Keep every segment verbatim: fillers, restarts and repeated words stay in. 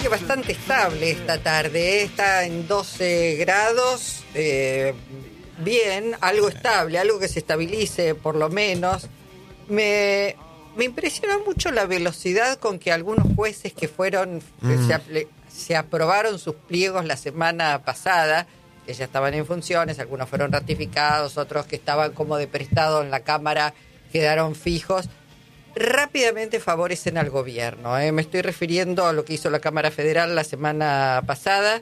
que bastante estable esta tarde, ¿eh? Está en doce grados, eh, bien, algo estable, algo que se estabilice por lo menos. Me, me impresionó mucho la velocidad con que algunos jueces que fueron, mm. se, se aprobaron sus pliegos la semana pasada, que ya estaban en funciones, algunos fueron ratificados, otros que estaban como de prestado en la Cámara quedaron fijos, rápidamente favorecen al gobierno. ¿eh? Me estoy refiriendo a lo que hizo la Cámara Federal la semana pasada,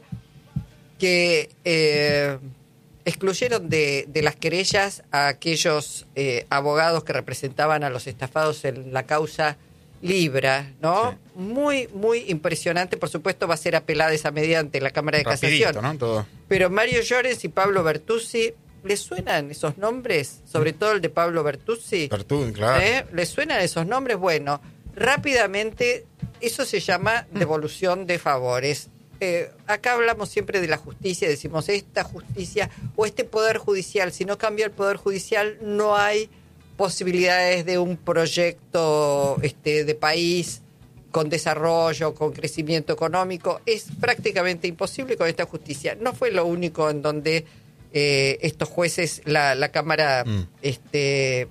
que eh, excluyeron de, de las querellas a aquellos eh, abogados que representaban a los estafados en la causa Libra, ¿no? Sí. Muy, muy impresionante. Por supuesto va a ser apelada esa medida ante la Cámara de Rapidito, Casación. ¿no? Todo. Pero Mario Llorens y Pablo Bertuzzi, ¿les suenan esos nombres? Sobre todo el de Pablo Bertuzzi. Bertuzzi, claro. ¿Eh? ¿Les suenan esos nombres? Bueno, rápidamente, eso se llama devolución de favores. Eh, acá hablamos siempre de la justicia, decimos esta justicia o este poder judicial. Si no cambia el poder judicial, no hay posibilidades de un proyecto este, de país con desarrollo, con crecimiento económico. Es prácticamente imposible con esta justicia. No fue lo único en donde eh, estos jueces, la, la Cámara mm. este,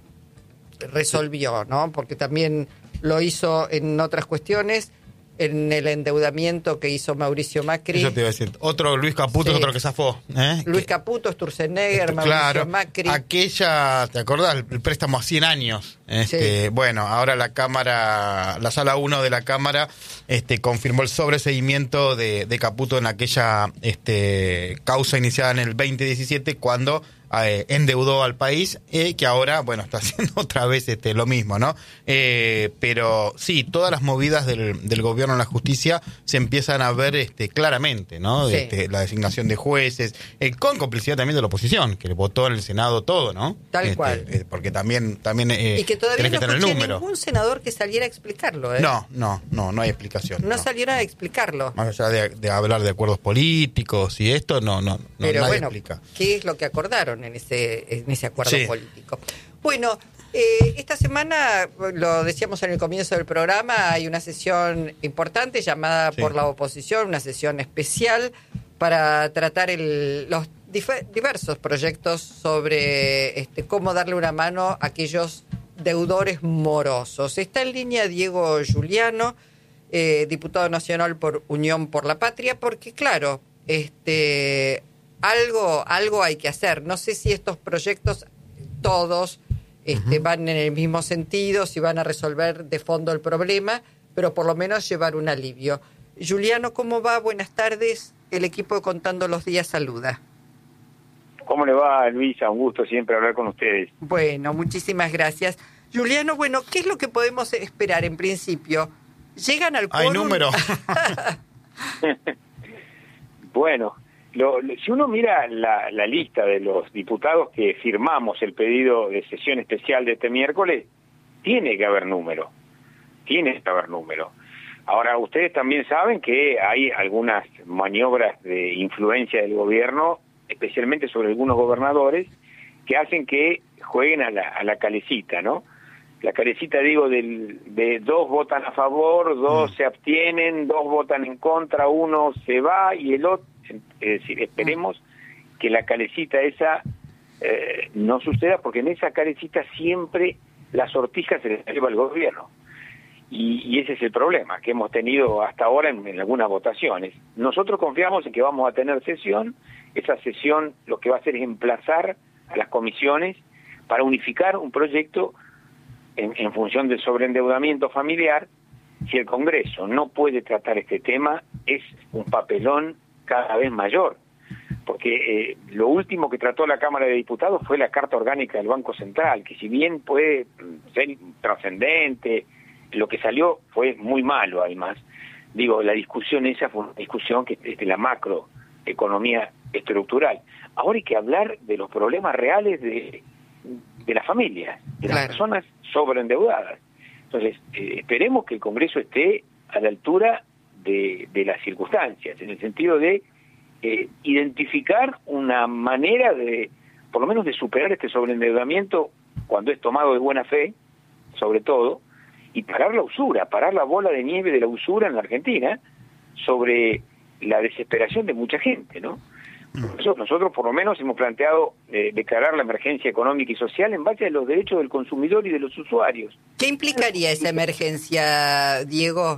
resolvió, ¿no? Porque también lo hizo en otras cuestiones, en el endeudamiento que hizo Mauricio Macri. Eso te iba a decir. Otro, Luis Caputo, sí. Es otro que zafó. ¿eh? Luis Caputo, Sturzenegger, Esto, Mauricio claro, Macri. Aquella, ¿te acordás? El préstamo a cien años. Este, sí. Bueno, ahora la Cámara, la Sala uno de la Cámara este, confirmó el sobreseguimiento de, de Caputo en aquella este, causa iniciada en el veinte diecisiete cuando eh, endeudó al país, eh, que ahora, bueno, está haciendo otra vez este, lo mismo, ¿no? Eh, pero sí, todas las movidas del, del gobierno en la justicia se empiezan a ver este, claramente, ¿no? Sí. Este, la designación de jueces, eh, con complicidad también de la oposición, que le votó en el Senado todo, ¿no? Tal este, cual. Eh, porque también, también eh, y que todavía tenés no que tener el escuché número. ningún senador que saliera a explicarlo, ¿eh? No, no, no, no hay explicación. No, no. salieron a explicarlo. Más allá de, de hablar de acuerdos políticos y esto, no, no, no Pero nadie bueno, explica. ¿qué es lo que acordaron en ese, en ese acuerdo Sí. político? Bueno, eh, esta semana, lo decíamos en el comienzo del programa, hay una sesión importante llamada sí. por la oposición, una sesión especial para tratar el, los dif- diversos proyectos sobre este, cómo darle una mano a aquellos deudores morosos. Está en línea Diego Giuliano, eh, diputado nacional por Unión por la Patria, porque claro, este, algo, algo hay que hacer. No sé si estos proyectos todos este, uh-huh. van en el mismo sentido, si van a resolver de fondo el problema, pero por lo menos llevar un alivio. Giuliano, ¿cómo va? Buenas tardes. El equipo de Contando los Días saluda. ¿Cómo le va, Luisa? Un gusto siempre hablar con ustedes. Bueno, muchísimas gracias. Giuliano, bueno, ¿qué es lo que podemos esperar en principio? ¿Llegan al quórum? ¿Hay número? Bueno, lo, lo, si uno mira la, la lista de los diputados que firmamos el pedido de sesión especial de este miércoles, tiene que haber número. Tiene que haber número. Ahora, ustedes también saben que hay algunas maniobras de influencia del gobierno, especialmente sobre algunos gobernadores, que hacen que jueguen a la, a la calecita, ¿no? La calecita, digo, del, de dos votan a favor, dos mm. se abstienen, dos votan en contra, uno se va y el otro... Es decir, esperemos mm. que la calecita esa eh, no suceda, porque en esa calecita siempre la sortija se le lleva al gobierno. Y, y ese es el problema que hemos tenido hasta ahora en, en algunas votaciones. Nosotros confiamos en que vamos a tener sesión. Esa sesión lo que va a hacer es emplazar a las comisiones para unificar un proyecto en, en función del sobreendeudamiento familiar. Si el Congreso no puede tratar este tema, es un papelón cada vez mayor. Porque eh, lo último que trató la Cámara de Diputados fue la Carta Orgánica del Banco Central, que si bien puede ser trascendente, lo que salió fue muy malo, además. Digo, la discusión esa fue una discusión que es de la macroeconomía estructural. Ahora hay que hablar de los problemas reales de, de las familias, de las claro. personas sobreendeudadas. Entonces, eh, esperemos que el Congreso esté a la altura de, de las circunstancias, en el sentido de eh, identificar una manera de, por lo menos de superar este sobreendeudamiento cuando es tomado de buena fe, sobre todo, y parar la usura, parar la bola de nieve de la usura en la Argentina, sobre la desesperación de mucha gente, ¿no? Por eso nosotros por lo menos hemos planteado eh, declarar la emergencia económica y social en base a los derechos del consumidor y de los usuarios. ¿Qué implicaría esa emergencia, Diego?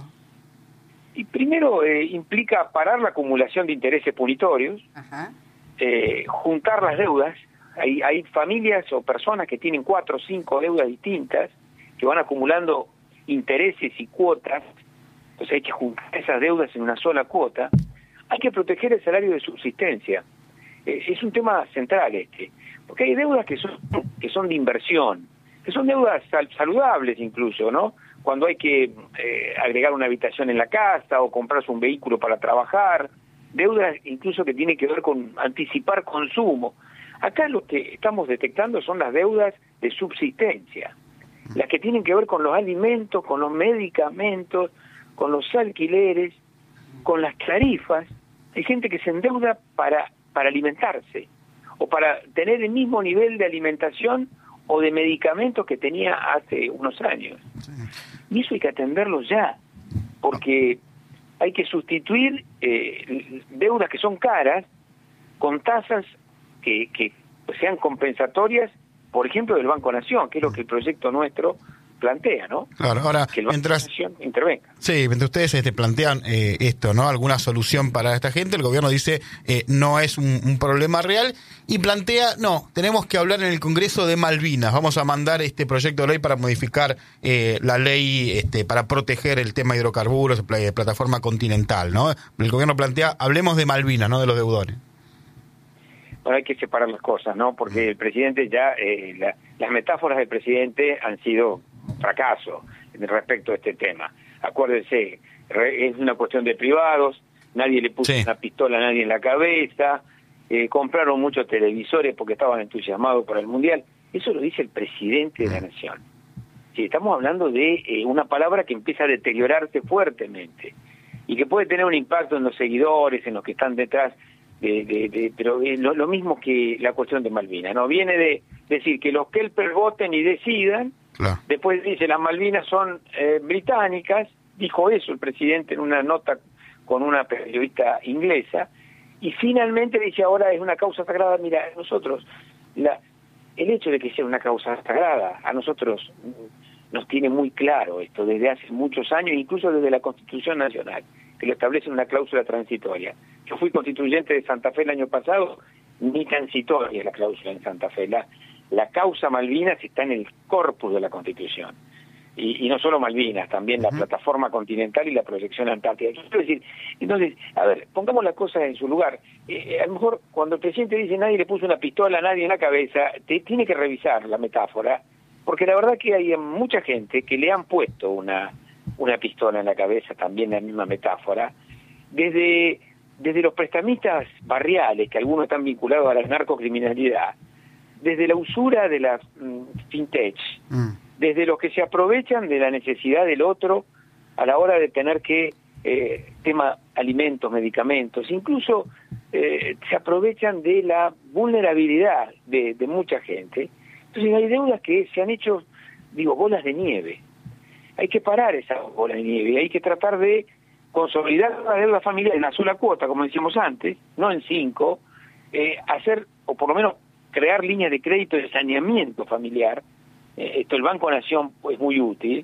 Y primero eh, implica parar la acumulación de intereses punitorios, Ajá. Eh, juntar las deudas. Hay, hay familias o personas que tienen cuatro o cinco deudas distintas, que van acumulando intereses y cuotas, entonces hay que juntar esas deudas en una sola cuota. Hay que proteger el salario de subsistencia. Eh, es un tema central este, porque hay deudas que son que son de inversión, que son deudas sal, saludables incluso, ¿no? Cuando hay que eh, agregar una habitación en la casa o comprarse un vehículo para trabajar, deudas incluso que tienen que ver con anticipar consumo. Acá lo que estamos detectando son las deudas de subsistencia, las que tienen que ver con los alimentos, con los medicamentos, con los alquileres, con las tarifas. Hay gente que se endeuda para, para alimentarse o para tener el mismo nivel de alimentación o de medicamentos que tenía hace unos años. Sí. Y eso hay que atenderlo ya, porque hay que sustituir eh, deudas que son caras con tasas que, que sean compensatorias, por ejemplo, del Banco Nación, que es lo que el proyecto nuestro plantea, ¿no? Claro, ahora, que el Banco mientras, Nación intervenga. Sí, mientras ustedes este, plantean eh, esto, ¿no? Alguna solución para esta gente, el gobierno dice eh, no es un, un problema real y plantea, no, tenemos que hablar en el Congreso de Malvinas, vamos a mandar este proyecto de ley para modificar eh, la ley este, para proteger el tema de hidrocarburos, de plataforma continental, ¿no? El gobierno plantea, hablemos de Malvinas, no de los deudores. Bueno, hay que separar las cosas, ¿no? Porque el presidente ya, eh, la, las metáforas del presidente han sido un fracaso respecto a este tema. Acuérdense, es una cuestión de privados, nadie le puso sí. una pistola a nadie en la cabeza, eh, compraron muchos televisores porque estaban entusiasmados por el Mundial. Eso lo dice el presidente de la Nación. Sí, estamos hablando de eh, una palabra que empieza a deteriorarse fuertemente y que puede tener un impacto en los seguidores, en los que están detrás. De, de, de, pero eh, lo, lo mismo que la cuestión de Malvinas, ¿no? Viene de decir que los Kelper voten y decidan, claro. Después dice las Malvinas son eh, británicas, dijo eso el presidente en una nota con una periodista inglesa, y finalmente dice ahora es una causa sagrada. Mira, nosotros, la, el hecho de que sea una causa sagrada, a nosotros nos tiene muy claro esto desde hace muchos años, incluso desde la Constitución Nacional, que lo establece en una cláusula transitoria. Yo fui constituyente de Santa Fe el año pasado, ni transitoria la cláusula en Santa Fe. La, la causa Malvinas está en el corpus de la Constitución. Y, y no solo Malvinas, también uh-huh. la plataforma continental y la proyección antártica. Yo quiero decir, entonces, a ver, pongamos las cosas en su lugar. Eh, a lo mejor cuando el presidente dice nadie le puso una pistola a nadie en la cabeza, te, tiene que revisar la metáfora, porque la verdad que hay mucha gente que le han puesto una, una pistola en la cabeza, también la misma metáfora, desde... desde los prestamistas barriales, que algunos están vinculados a la narcocriminalidad, desde la usura de la mm, fintech, mm. desde los que se aprovechan de la necesidad del otro a la hora de tener que, eh, tema alimentos, medicamentos, incluso eh, se aprovechan de la vulnerabilidad de, de mucha gente. Entonces hay deudas que se han hecho, digo, bolas de nieve. Hay que parar esas bolas de nieve, hay que tratar de consolidar la deuda familiar en una sola cuota, como decíamos antes, no en cinco, eh, hacer, o por lo menos crear líneas de crédito de saneamiento familiar. Eh, esto el Banco Nación es pues, muy útil.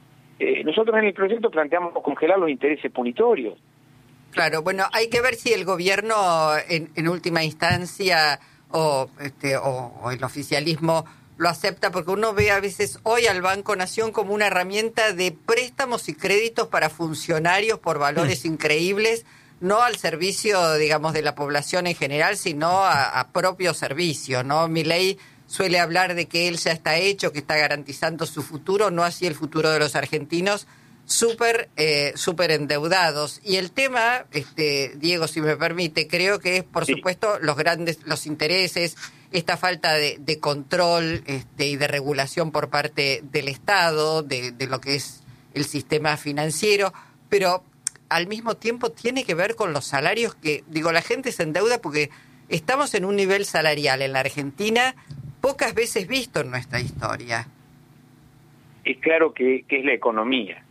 Eh, nosotros en el proyecto planteamos congelar los intereses punitorios. Claro, bueno, hay que ver si el gobierno en, en última instancia o, este, o, o el oficialismo lo acepta, porque uno ve a veces hoy al Banco Nación como una herramienta de préstamos y créditos para funcionarios por valores mm. increíbles, no al servicio, digamos, de la población en general, sino a, a propio servicio, ¿no? Milei suele hablar de que él ya está hecho, que está garantizando su futuro, no así el futuro de los argentinos, súper eh, súper endeudados. Y el tema, este Diego, si me permite, creo que es, por sí. supuesto, los grandes, los intereses, esta falta de, de control este, y de regulación por parte del Estado, de, de lo que es el sistema financiero, pero al mismo tiempo tiene que ver con los salarios que, digo, la gente se endeuda porque estamos en un nivel salarial en la Argentina pocas veces visto en nuestra historia. Es claro que, que es la economía.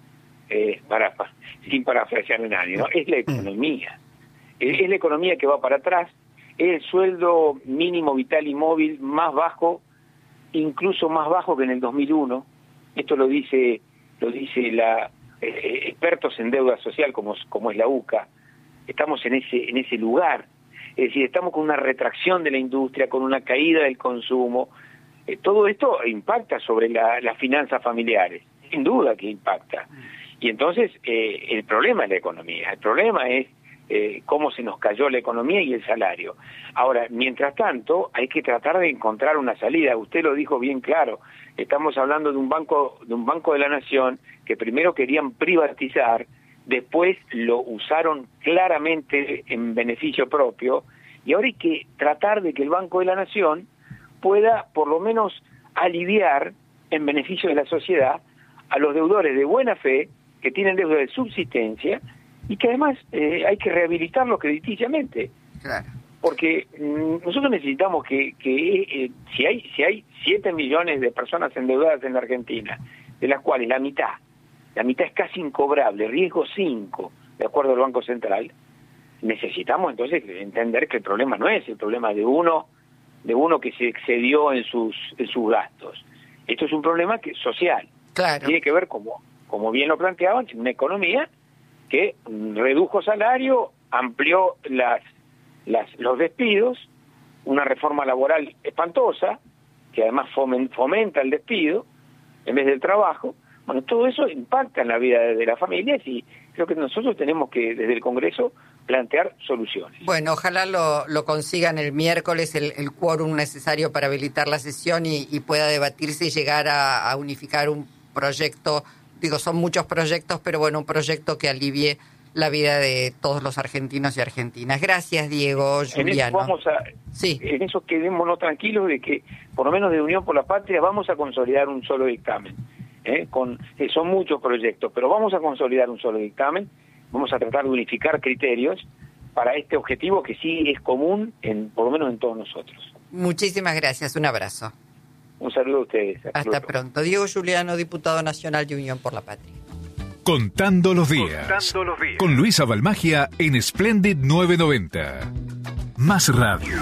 eh, para, para, sin parafrasear a nadie, ¿no? Es la economía. Es, es la economía que va para atrás, es el sueldo mínimo vital y móvil más bajo, incluso más bajo que en el dos mil uno. Esto lo dice lo dice la eh, expertos en deuda social como, como es la U C A. Estamos en ese en ese lugar. Es decir, estamos con una retracción de la industria, con una caída del consumo. Eh, todo esto impacta sobre la, las finanzas familiares, sin duda que impacta. Y entonces eh, el problema es la economía, el problema es eh, cómo se nos cayó la economía y el salario. Ahora, mientras tanto, hay que tratar de encontrar una salida. Usted lo dijo bien claro, estamos hablando de un banco, de un banco de la nación que primero querían privatizar, después lo usaron claramente en beneficio propio, y ahora hay que tratar de que el Banco de la Nación pueda por lo menos aliviar en beneficio de la sociedad a los deudores de buena fe que tienen deuda de subsistencia y que además eh, hay que rehabilitarlos crediticiamente. Claro. Porque mmm, nosotros necesitamos que, que eh, si hay si hay siete millones de personas endeudadas en la Argentina, de las cuales la mitad la mitad es casi incobrable, riesgo cinco, de acuerdo al Banco Central, necesitamos entonces entender que el problema no es el problema de uno de uno que se excedió en sus en sus gastos. Esto es un problema que social. Claro. Tiene que ver, como como bien lo planteaban, una economía que redujo salario, amplió las las los despidos, una reforma laboral espantosa, que además fomenta el despido en vez del trabajo. Bueno, todo eso impacta en la vida de las familias y creo que nosotros tenemos que, desde el Congreso, plantear soluciones. Bueno, ojalá lo, lo consigan el miércoles, el, el quórum necesario para habilitar la sesión y, y pueda debatirse y llegar a, a unificar un proyecto. Digo, son muchos proyectos, pero bueno, un proyecto que alivie la vida de todos los argentinos y argentinas. Gracias, Diego, Juliano. En eso, vamos a, sí. en eso quedémonos tranquilos de que, por lo menos de Unión por la Patria, vamos a consolidar un solo dictamen. ¿Eh? Con, eh, son muchos proyectos, pero vamos a consolidar un solo dictamen, vamos a tratar de unificar criterios para este objetivo que sí es común, en, por lo menos en todos nosotros. Muchísimas gracias, un abrazo. Un saludo a ustedes. Hasta, Hasta pronto. Diego Juliano, diputado nacional de Unión por la Patria. Contando los días, Contando los días. Con Luisa Balmagia en Splendid novecientos noventa. Más radio.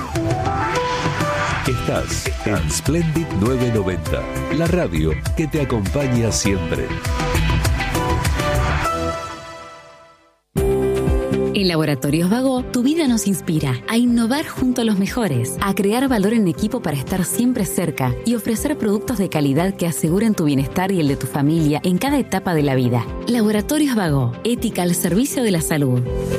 Estás en Splendid novecientos noventa, la radio que te acompaña siempre. En Laboratorios Vago, tu vida nos inspira a innovar junto a los mejores, a crear valor en equipo para estar siempre cerca y ofrecer productos de calidad que aseguren tu bienestar y el de tu familia en cada etapa de la vida. Laboratorios Vago, ética al servicio de la salud.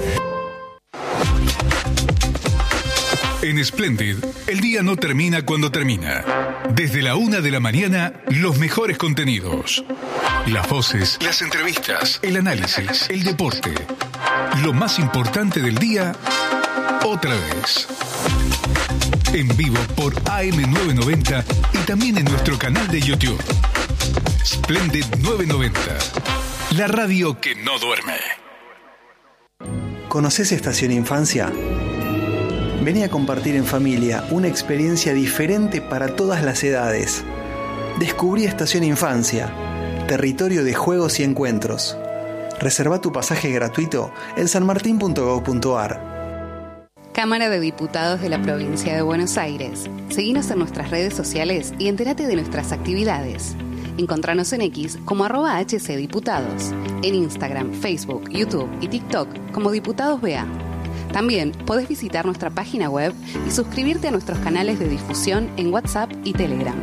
En Splendid, el día no termina cuando termina. Desde la una de la mañana, los mejores contenidos. Las voces, las entrevistas, el análisis, el deporte. Lo más importante del día, otra vez. En vivo por A M novecientos noventa y también en nuestro canal de YouTube. Splendid novecientos noventa, la radio que no duerme. ¿Conoces Estación Infancia? Vení a compartir en familia una experiencia diferente para todas las edades. Descubrí Estación Infancia, territorio de juegos y encuentros. Reserva tu pasaje gratuito en san martín punto gob punto ar. Cámara de Diputados de la Provincia de Buenos Aires. Seguinos en nuestras redes sociales y entérate de nuestras actividades. Encontranos en X como arroba hcdiputados, en Instagram, Facebook, YouTube y TikTok como Diputados B A. También podés visitar nuestra página web y suscribirte a nuestros canales de difusión en WhatsApp y Telegram.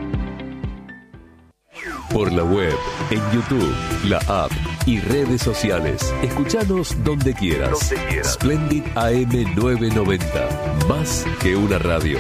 Por la web, en YouTube, la app y redes sociales. Escuchanos donde quieras. Donde quieras. Splendid A M novecientos noventa. Más que una radio.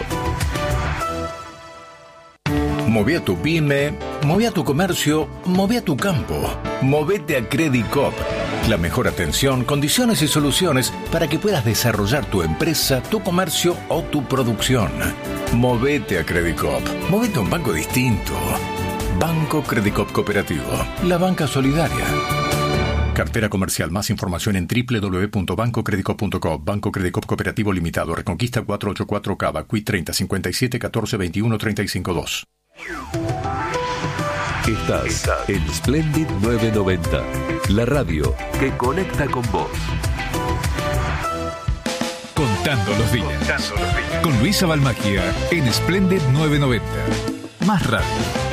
Moví a tu pyme, moví a tu comercio, moví a tu campo. Movete a Credicop. La mejor atención, condiciones y soluciones para que puedas desarrollar tu empresa, tu comercio o tu producción. Movete a Credicop. Movete a un banco distinto. Banco Credicop Cooperativo. La banca solidaria. Cartera comercial. Más información en doble u doble u doble u punto banco credicop punto com. Banco Credicop Cooperativo Limitado. Reconquista cuatrocientos ochenta y cuatro Cava. Q I treinta cincuenta y siete catorce veintiuno treinta y cinco dos. Estás, Estás en Splendid novecientos noventa, la radio que conecta con vos. Contando los días. Contando los días. Con Luisa Balmagia en Splendid novecientos noventa. Más radio.